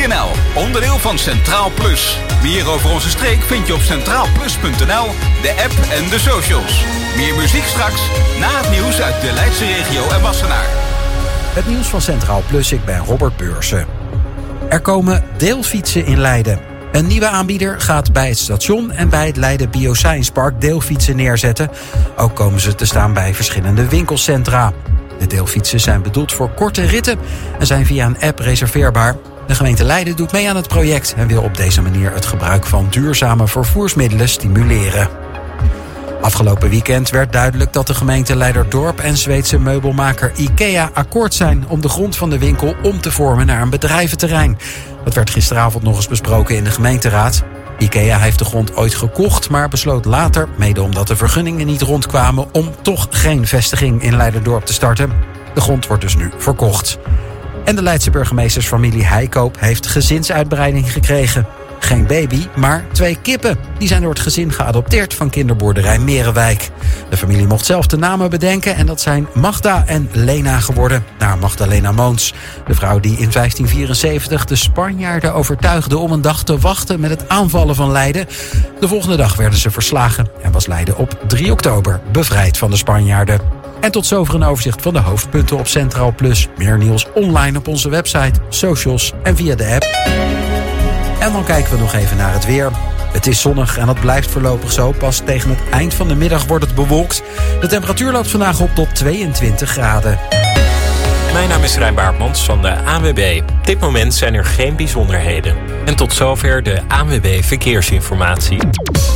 TNL, onderdeel van Centraal Plus. Meer over onze streek vind je op centraalplus.nl, de app en de socials. Meer muziek straks, na het nieuws uit de Leidse regio en Wassenaar. Het nieuws van Centraal Plus, ik ben Robert Beursen. Er komen deelfietsen in Leiden. Een nieuwe aanbieder gaat bij het station en bij het Leiden Bioscience Park deelfietsen neerzetten. Ook komen ze te staan bij verschillende winkelcentra. De deelfietsen zijn bedoeld voor korte ritten en zijn via een app reserveerbaar. De gemeente Leiden doet mee aan het project en wil op deze manier het gebruik van duurzame vervoersmiddelen stimuleren. Afgelopen weekend werd duidelijk dat de gemeente Leiderdorp en Zweedse meubelmaker IKEA akkoord zijn om de grond van de winkel om te vormen naar een bedrijventerrein. Dat werd gisteravond nog eens besproken in de gemeenteraad. IKEA heeft de grond ooit gekocht, maar besloot later, mede omdat de vergunningen niet rondkwamen, om toch geen vestiging in Leiderdorp te starten. De grond wordt dus nu verkocht. En de Leidse burgemeestersfamilie Heikoop heeft gezinsuitbreiding gekregen. Geen baby, maar 2 kippen. Die zijn door het gezin geadopteerd van kinderboerderij Merenwijk. De familie mocht zelf de namen bedenken en dat zijn Magda en Lena geworden, naar Magdalena Moons. De vrouw die in 1574 de Spanjaarden overtuigde om een dag te wachten met het aanvallen van Leiden. De volgende dag werden ze verslagen en was Leiden op 3 oktober bevrijd van de Spanjaarden. En tot zover een overzicht van de hoofdpunten op Centraal Plus. Meer nieuws online op onze website, socials en via de app. En dan kijken we nog even naar het weer. Het is zonnig en dat blijft voorlopig zo. Pas tegen het eind van de middag wordt het bewolkt. De temperatuur loopt vandaag op tot 22 graden. Mijn naam is Rijn Baartmans van de ANWB. Op dit moment zijn er geen bijzonderheden. En tot zover de ANWB Verkeersinformatie.